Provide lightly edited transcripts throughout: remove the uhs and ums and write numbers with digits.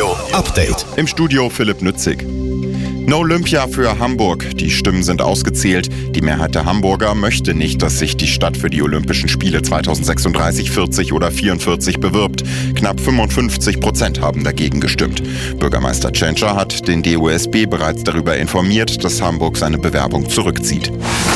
Barbaradio Update. Im Studio Philipp Nützig. No Olympia für Hamburg. Die Stimmen sind ausgezählt. Die Mehrheit der Hamburger möchte nicht, dass sich die Stadt für die Olympischen Spiele 2036, 40 oder 44 bewirbt. Knapp 55% haben dagegen gestimmt. Bürgermeister Tschentscher hat den DOSB bereits darüber informiert, dass Hamburg seine Bewerbung zurückzieht.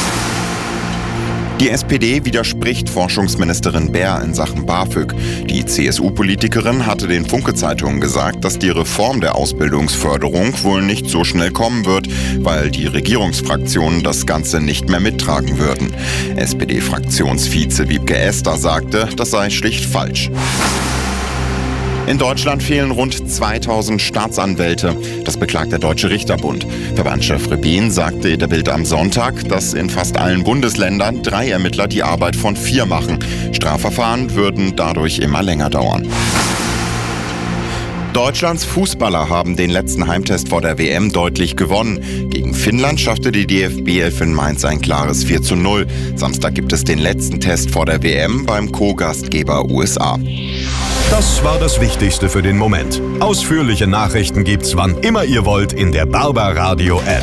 Die SPD widerspricht Forschungsministerin Baer in Sachen BAföG. Die CSU-Politikerin hatte den Funke-Zeitungen gesagt, dass die Reform der Ausbildungsförderung wohl nicht so schnell kommen wird, weil die Regierungsfraktionen das Ganze nicht mehr mittragen würden. SPD-Fraktionsvize Wiebke Esther sagte, das sei schlicht falsch. In Deutschland fehlen rund 2000 Staatsanwälte. Das beklagt der Deutsche Richterbund. Verbandschef Rebin sagte der Bild am Sonntag, dass in fast allen Bundesländern 3 Ermittler die Arbeit von 4 machen. Strafverfahren würden dadurch immer länger dauern. Deutschlands Fußballer haben den letzten Heimtest vor der WM deutlich gewonnen. Gegen Finnland schaffte die DFB-Elf in Mainz ein klares 4:0. Samstag gibt es den letzten Test vor der WM beim Co-Gastgeber USA. Das war das Wichtigste für den Moment. Ausführliche Nachrichten gibt's wann immer ihr wollt in der Barbaradio App.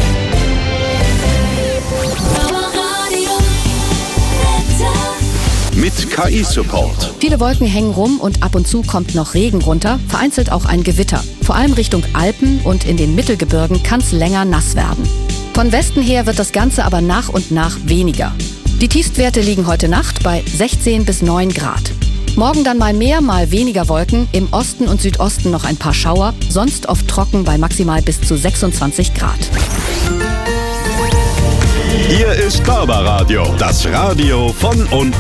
Mit KI-Support. Viele Wolken hängen rum und ab und zu kommt noch Regen runter, vereinzelt auch ein Gewitter. Vor allem Richtung Alpen und in den Mittelgebirgen kann es länger nass werden. Von Westen her wird das Ganze aber nach und nach weniger. Die Tiefstwerte liegen heute Nacht bei 16 bis 9 Grad. Morgen dann mal mehr, mal weniger Wolken, im Osten und Südosten noch ein paar Schauer, sonst oft trocken bei maximal bis zu 26 Grad. Hier ist Barbaradio, das Radio von und